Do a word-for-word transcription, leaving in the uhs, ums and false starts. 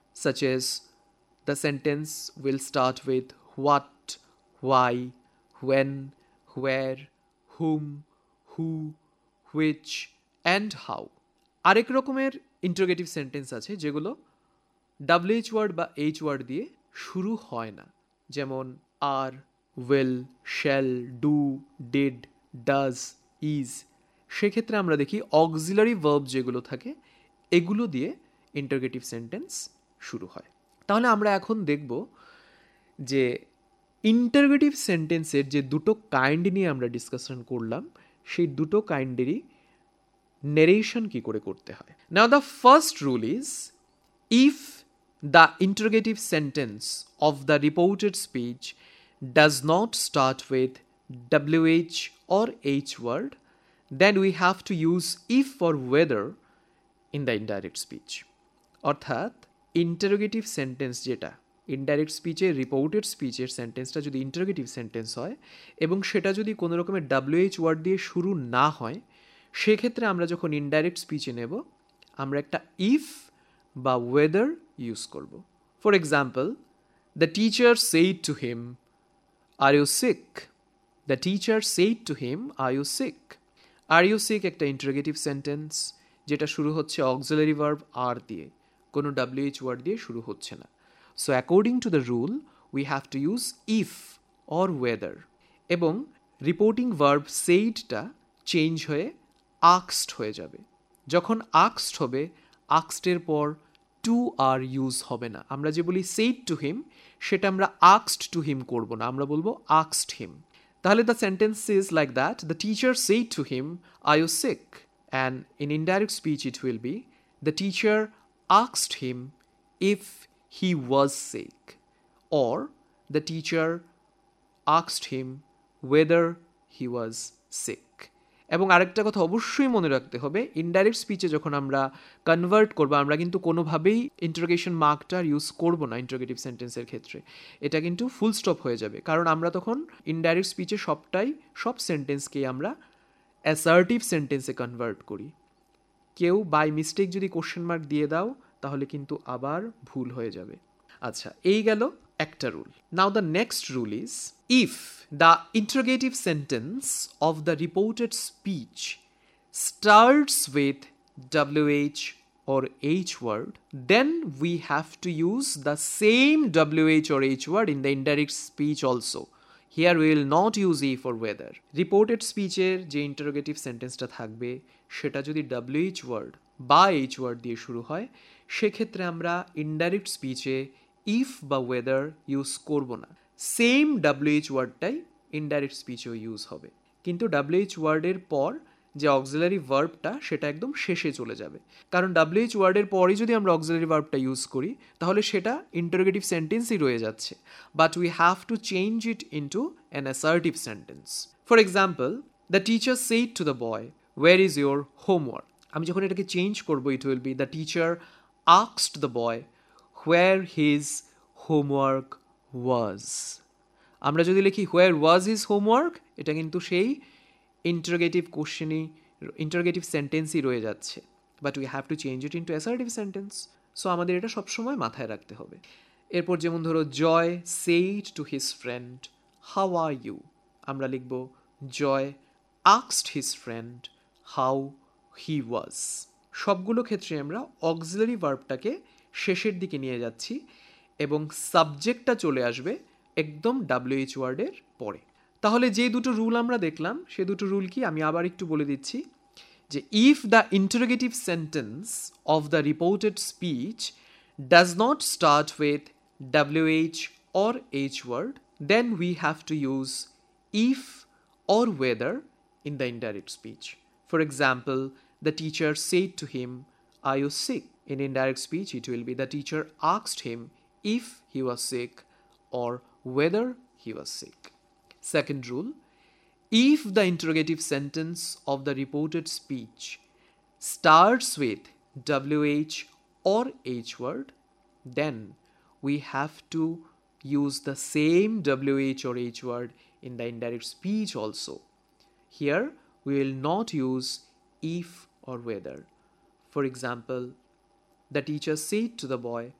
such as the sentence will start with what, why, when, where, whom, who, which, and how. আরেক রকমের interrogative sentence আছে যেগুলো WH word বা H word দিয়ে শুরু হয় না, যেমন আর, will, shall, do, did, does, is. সেক্ষেত্রে আমরা দেখি অক্সিলারি ভার্ব যেগুলো থাকে এগুলো দিয়ে ইন্টারোগেটিভ সেন্টেন্স শুরু হয়। তাহলে আমরা এখন দেখব যে ইন্টারোগেটিভ সেন্টেন্সের যে দুটো কাইন্ড নিয়ে আমরা ডিসকাশন করলাম সেই দুটো কাইন্ডেরই নেরেশন কি করে করতে হয়। নাও the first rule is if the interrogative sentence of the reported speech does not start with WH or H word then we have to use if or whether in the indirect speech. অর্থাৎ interrogative sentence যেটা indirect স্পিচে reported স্পিচের সেন্টেন্সটা যদি interrogative sentence হয় এবং সেটা যদি কোনো রকমের ডাব্লিউএইচ ওয়ার্ড দিয়ে শুরু না হয়, সেক্ষেত্রে আমরা যখন ইনডাইরেক্ট স্পিচে নেব আমরা একটা ইফ বা ওয়েদার ইউজ করব। For example, the teacher said to him are you sick. The teacher said to him are you sick. Are you sick একটা ইন্টারোগেটিভ সেন্টেন্স যেটা শুরু হচ্ছে অক্সিলারি ভার্ব আর দিয়ে, কোনো ডাব্লিউএইচ ওয়ার্ড দিয়ে শুরু হচ্ছে না। So according to the rule we have to use if or weather, এবং রিপোর্টিং ভার্ব সেইডটা চেঞ্জ হয়ে আক্সড হয়ে যাবে। যখন আক্সড হবে, আক্সডের পর টু আর ইউজ হবে না। আমরা যে বলি সেইড টু হিম সেটা আমরা আক্সড টু হিম করবো না, আমরা বলবো আক্সড হিম। তাহলে the sentence is like that, the teacher said to him, are you sick? And in indirect speech it will be, the teacher asked him if he was sick, or the teacher asked him whether he was sick. এবং আরেকটা কথা অবশ্যই মনে রাখতে হবে, indirect স্পিচে যখন আমরা convert করবো আমরা কিন্তু কোনোভাবেই ইন্টারোগেশন মার্কটা ইউজ করবো না ইন্টারোগেটিভ সেন্টেন্সের ক্ষেত্রে। এটা কিন্তু ফুল স্টপ হয়ে যাবে, কারণ আমরা তখন ইনডাইরেক্ট স্পিচে সবটাই সব সেন্টেন্সকেই আমরা অ্যাসার্টিভ সেন্টেন্সে কনভার্ট করি। কেউ বাই মিস্টেক যদি কোশ্চেন মার্ক দিয়ে দাও তাহলে কিন্তু আবার ভুল হয়ে যাবে। আচ্ছা, এই গেল একটা rule. Now the next rule is if the interrogative sentence of the reported speech starts with WH or H word, then we have to use the same W H or H word in the indirect speech also. Here we will not use if or whether. Reported speech এর যে interrogative সেন্টেন্সটা থাকবে সেটা যদি W H word বা H word দিয়ে শুরু হয়, সেক্ষেত্রে আমরা indirect speech-এ if বা whether ইউজ করব না। Same W H ওয়ার্ডটাই indirect speech-এও use হবে, কিন্তু W H ওয়ার্ডের পর যে অক্সিলারি ভার্বটা সেটা একদম শেষে চলে যাবে, কারণ ডাব্লিউএইচ ওয়ার্ডের পরই যদি আমরা অক্সিলারি ভার্বটা ইউজ করি তাহলে সেটা ইন্টারোগেটিভ সেন্টেন্সই রয়ে যাচ্ছে, but we have to change it into an assertive sentence. For example, the teacher said to the boy, war is your homework. আমি যখন এটাকে চেঞ্জ করবো it will be the teacher asked the boy where his homework ওয়াজ। আমরা যদি লিখি হোয়ার was his homework, এটা কিন্তু সেই ইন্টারোগেটিভ কোশ্চেনই ইন্টারোগেটিভ সেন্টেন্সই রয়ে যাচ্ছে, but we have to change it into assertive sentence. So আমাদের এটা সবসময় মাথায় রাখতে হবে। এরপর যেমন ধরো, জয় said to his friend how are you, আমরা লিখব জয় asked his friend how he ওয়াজ। সবগুলো ক্ষেত্রে আমরা অক্সিলারি ভার্বটাকে শেষের দিকে নিয়ে যাচ্ছি এবং সাবজেক্টটা চলে আসবে একদম ডাব্লিউএইচ ওয়ার্ডের পরে। তাহলে যে দুটো রুল আমরা দেখলাম সে দুটো রুল কি আমি আবার একটু বলে দিচ্ছি, যে if the interrogative sentence of the reported speech does not start with WH or H word, then we have to use if or weather in the indirect speech. For example, the teacher said to him are you sick. In indirect speech it will be the teacher asked him if he was sick or whether he was sick. Second rule, if the interrogative sentence of the reported speech starts with W H or H word, then we have to use the same W H or H word in the indirect speech also. Here we will not use if or whether. For example, the teacher said to the boy,